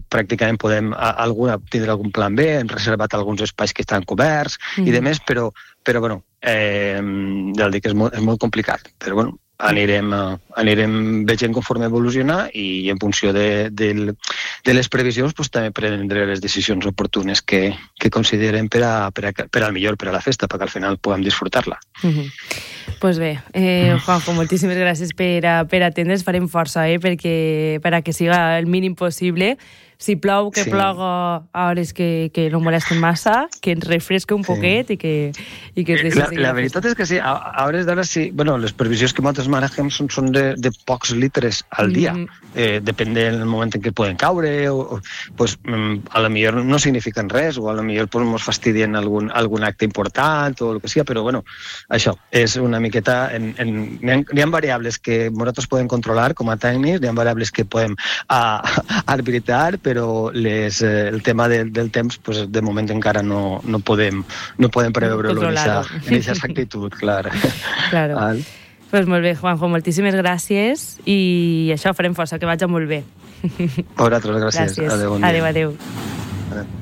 pràcticament podem tindre algun plan B, hem reservat alguns espais que estan coberts i demés, però bueno, ja dic, és molt complicat, però bueno, anirem veient conforme evoluciona i en funció de les previsions pues, també prendré les decisions oportunes que considerem per al millor, per a la festa, perquè al final puguem disfrutar-la. Pues bé, Juanjo, moltíssimes gràcies per atendre's, farem força perquè siga el mínim possible. Si plou, que ploga a hores que no molesten massa, que ens refresca un poquet i que es deixi. La veritat és que sí, a hores d'ara sí, bueno, les previsions que nosaltres manejem són de pocs litres al dia, depèn del moment en què poden caure, pues, a lo millor no signifiquen res, o a lo millor pues, ens fastidien algun acte important o el que sigui, però bueno, això és una miqueta... Hi ha variables que nosaltres podem controlar com a tècnics, hi ha variables que podem arbitrar, però el tema del temps, pues, de moment encara no podem preveure-lo en aquesta exactitud, clar. Claro. Pues molt bé, Juanjo, moltíssimes gràcies i això, farem força, que vagi molt bé. A vosaltres, gràcies. Adéu.